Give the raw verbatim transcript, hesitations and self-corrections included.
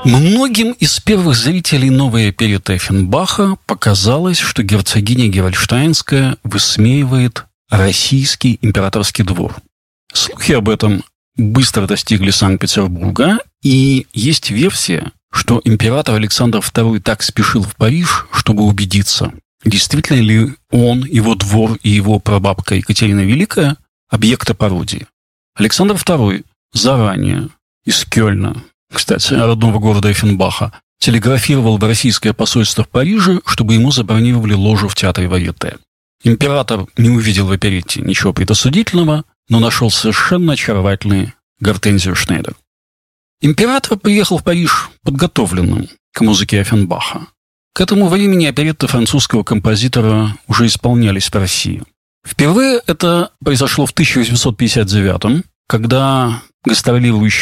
Многим из первых зрителей новой оперетты Оффенбаха показалось, что герцогиня Гевольштайнская высмеивает российский императорский двор. Слухи об этом быстро достигли Санкт-Петербурга, и есть версия, что император Александр второй так спешил в Париж, чтобы убедиться, действительно ли он, его двор и его прабабка Екатерина Великая – объекты пародии. Александр второй заранее из Кёльна, кстати, родного города Оффенбаха, телеграфировал в российское посольство в Париже, чтобы ему забронировали ложу в театре Варьете. Император не увидел в оперетте ничего предосудительного, но нашел совершенно очаровательный Гортензию Шнейдер. Император приехал в Париж подготовленным к музыке Оффенбаха. К этому времени оперетты французского композитора уже исполнялись в России. Впервые это произошло в тысяча восемьсот пятьдесят девятом, когда гастролирующий